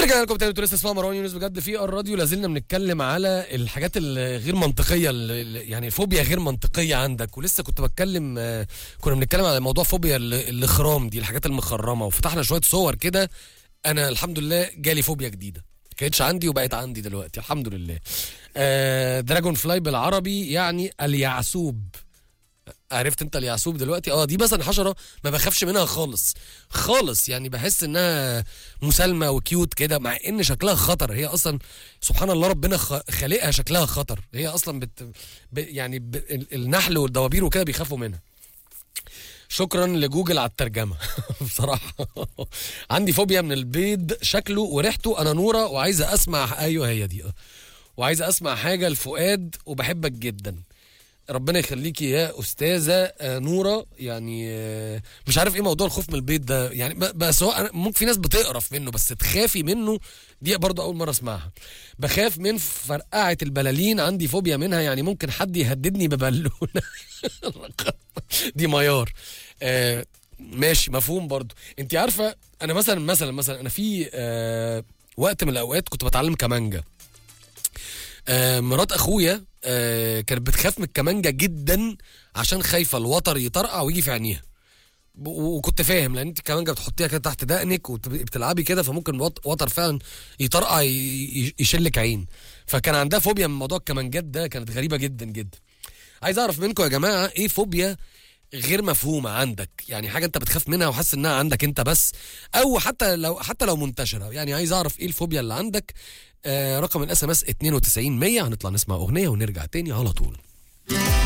ورجعنا لكم تاني. انتوا لسه اسمها مروان يونس بجد في الراديو. لازلنا بنتكلم على الحاجات الغير منطقيه، يعني الفوبيا غير منطقيه عندك. ولسه كنت بتكلم، كنا بنتكلم على موضوع فوبيا الاخرام دي، الحاجات المخرمه، وفتحنا شويه صور كده. انا الحمد لله جالي فوبيا جديده، ما كانتش عندي وبقت عندي دلوقتي الحمد لله. دراجون فلاي بالعربي يعني اليعسوب. عرفت انت اليعسوب دلوقتي؟ دي مثلا حشره ما بخافش منها خالص خالص، يعني بحس انها مسالمه وكيوت كده، مع ان شكلها خطر. هي اصلا سبحان الله ربنا خالقها شكلها خطر. هي اصلا النحل والدوابير وكده بيخافوا منها. شكرا لجوجل على الترجمه. بصراحه عندي فوبيا من البيض، شكله وريحته. انا نوره وعايزه اسمع، ايوه هي دي، وعايزه اسمع حاجه لفؤاد وبحبك جدا. ربنا يخليكي يا استاذه نوره. يعني مش عارف ايه موضوع الخوف من البيت ده، يعني بس هو ممكن في ناس بتقرف منه، بس تخافي منه دي برضه اول مره اسمعها. بخاف من فرقعه البلالين، عندي فوبيا منها، يعني ممكن حد يهددني ببالونه. دي ميار. ماشي مفهوم برضه. انت عارفه انا مثلا انا في وقت من الاوقات كنت بتعلم كمانجا. مرات اخويا كانت بتخاف من الكمانجة جدا، عشان خايفه الوتر يطرقع ويجي في عينيها. وكنت فاهم، لان انت الكمانجة بتحطيها كده تحت دقنك وبتلعبي كده، فممكن وتر فعلا يطرقع يشلك عين. فكان عندها فوبيا من موضوع الكمانجات ده، كانت غريبه جدا جدا. عايز اعرف منكم يا جماعه ايه فوبيا غير مفهومه عندك، يعني حاجه انت بتخاف منها وحاسس انها عندك انت بس، او حتى لو منتشره. يعني عايز اعرف ايه الفوبيا اللي عندك. رقم الاس ام اس 92 100. هنطلع نسمع اغنيه ونرجع تاني على طول.